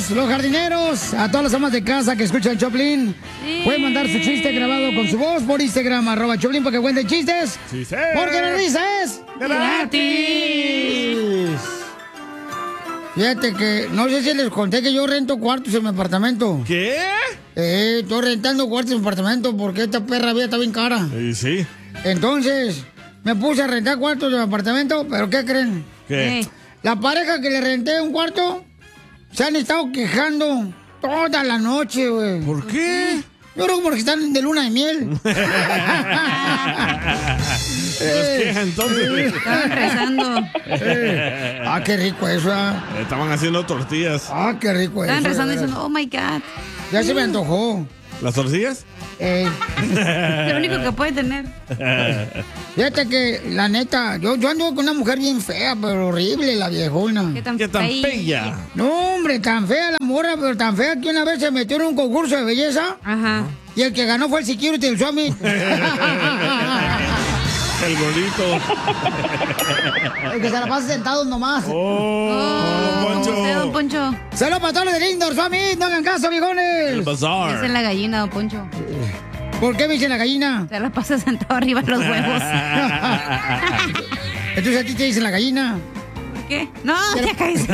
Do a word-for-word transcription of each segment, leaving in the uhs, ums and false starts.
todos los jardineros, a todas las amas de casa que escuchan el Choplin. Sí. Pueden mandar su chiste grabado con su voz por Instagram, arroba Choplin, para que cuenten chistes. Sí, sí. Porque la risa es gratis. Fíjate que, no sé si les conté que yo rento cuartos en mi apartamento. ¿Qué? Eh, estoy rentando cuartos en mi apartamento porque esta perra vida está bien cara. Sí, sí. Entonces, me puse a rentar cuartos en mi apartamento, pero ¿qué creen? ¿Qué? La pareja que le renté un cuarto se han estado quejando toda la noche, güey. ¿Por qué? Yo creo que porque están de luna de miel. Nos queja entonces. Estaban rezando. Eh. Ah, qué rico eso. ¿eh? Estaban haciendo tortillas. Ah, qué rico eso. Estaban rezando diciendo, oh my God. Ya se me antojó. ¿Las tortillas? Eh. Lo único que puede tener. Fíjate que, la neta, yo, yo ando con una mujer bien fea, pero horrible, la viejona. ¿Qué tan, ¿Qué tan fea? bella? No, hombre, tan fea la morra, pero tan fea que una vez se metió en un concurso de belleza. Ajá. Y el que ganó fue el security del Summit. El gordito. El que se la pasa sentado nomás. Oh, Oh, Poncho. usted, don Poncho. Saludos para todos los de Indoor Summit, no hagan caso, El viejones. bazar. Esa es la gallina, don Poncho. ¿Por qué me dicen la gallina? Se la pasa sentado arriba de los huevos. Entonces a ti te dicen la gallina. ¿Por qué? No, ya cállese.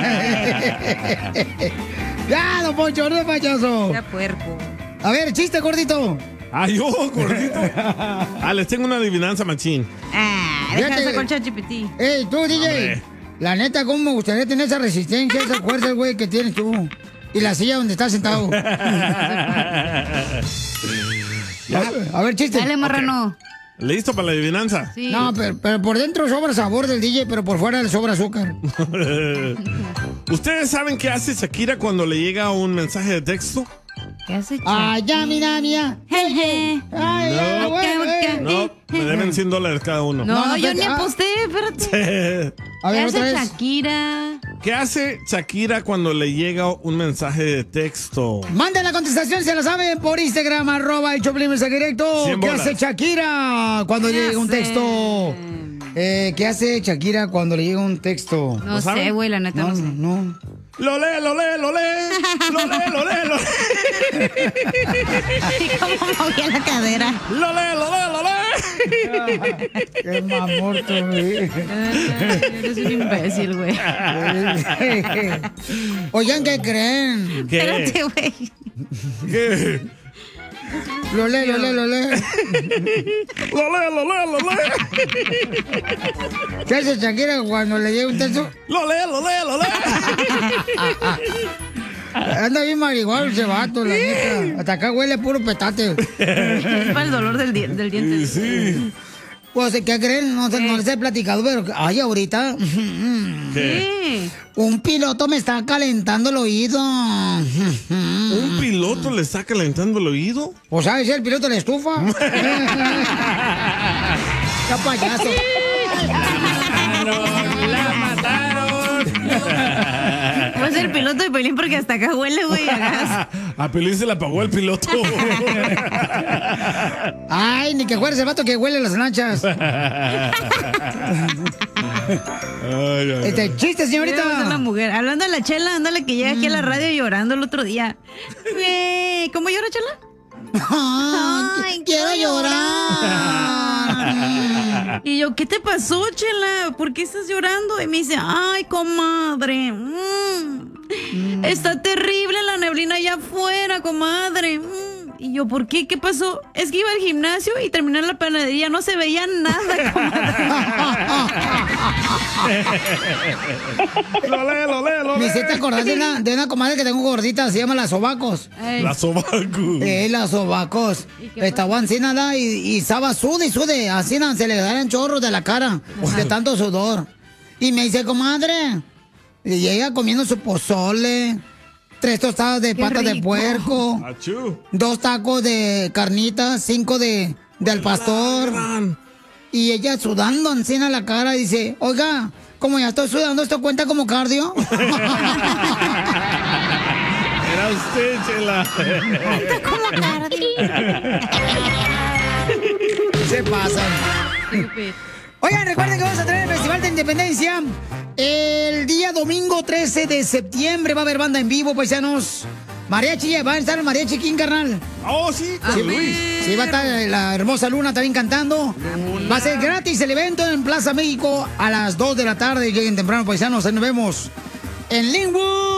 Ya, don Poncho, no es payaso. Ya puerco. A ver, chiste, gordito. Ah, yo, gordito. Ah, les tengo una adivinanza, machín. Ah, Fíjate. déjame con ChatGPT. Ey, tú, D J. Hombre. La neta, ¿cómo me gustaría tener esa resistencia, esa fuerza, güey, que tienes tú? Y la silla donde estás sentado. a, a ver, chiste. Dale, marrano. ¿Listo para la adivinanza? Sí. No, pero, pero por dentro sobra sabor del D J, pero por fuera le sobra azúcar. ¿Ustedes saben qué hace Shakira cuando le llega un mensaje de texto? ¿Qué hace, Cha? Ay, ya, mira, mira. Jeje. Ay, ya, No. güey, ¿Qué, güey. qué? No, me deben cien dólares cada uno. No, No, no, yo espérate. ni Ah. aposté, espérate. A ¿Qué ver, otra hace vez. Shakira? ¿Qué hace Shakira cuando le llega un mensaje de texto? Manden la contestación, se la saben, por Instagram, arroba el Choplin mensaje directo. cien ¿Qué bolas. hace Shakira cuando ¿Qué llega un hace? texto? Eh, ¿Qué hace Shakira cuando le llega un texto? No ¿Lo sé, saben? güey, la neta No, no, sé. no. Lo lee, lo lee, lo lee. Lo lee, lo lee, lo lee. ¿Y cómo movía la cadera? Lo lee, lo lee, lo lee. Qué mamor tú, güey. Eres un imbécil, güey. Oigan, ¿qué creen? ¿Qué? Espérate, güey. ¿Qué? Lo lee, lo lee, lo lee. Lo lee, lo lee, lo lee. ¿Qué hace Shakira cuando le llega un texto? Lo lee, lo lee, lo lee. Anda bien marihuana ese vato, la neta. Hasta acá huele puro petate. Es para el dolor del, di- del diente. Sí. Pues, ¿qué creen? No, sé, no les he platicado, pero... Ay, ahorita... ¿Qué? Sí. Un piloto me está calentando el oído. ¿Un piloto le está calentando el oído? ¿O sabes el piloto de la estufa? ¡Qué payaso! ¡La mataron! Puede ser el piloto de Pelín porque hasta acá huele, güey, a gas. A Pelín se le apagó el piloto. Ay, ni que fueras el vato que huele las lanchas. Ay, ay, ay. Este, chiste, Debe ser la señorita. mujer. Hablando de la Chela, ándale que llega aquí a la radio llorando el otro día. Güey, ¿cómo llora, Chela? Ay, quiero llorar. Y yo, ¿qué te pasó, Chela? ¿Por qué estás llorando? Y me dice, ay, comadre. mm, Está terrible la neblina allá afuera, comadre. mm". Y yo, ¿por qué? ¿Qué pasó? Es que iba al gimnasio y terminé en la panadería. No se veía nada, comadre. Lo lee, lo lee, lo Me lee. hiciste acordar de una, de una comadre que tengo gordita, se llama la Sobacos. Ay, La sobacu. Eh, la Sobacos. ¿Y qué Estaba así nada y, y estaba sude y sude. Así nada, se le daban chorros de la cara de tanto sudor. Y me dice, comadre. Y ella comiendo su pozole, tres tostadas de Qué patas de rico. puerco, Achú. dos tacos de carnitas, cinco de, de al pastor. Gran. Y ella sudando encima la cara y dice, oiga, como ya estoy sudando, ¿esto cuenta como cardio? Era usted, Chela. como tarde. Se pasan. Stupid. Oigan, recuerden que vamos a tener el Festival de Independencia El día domingo trece de septiembre va a haber banda en vivo, paisanos. Mariachi, va a estar el mariachi King, carnal. Oh, sí, con Sí, Luis. sí, va a estar la hermosa Luna también cantando. Va a ser gratis el evento en Plaza México a las dos de la tarde. Lleguen temprano, paisanos. Ahí nos vemos en Linwood.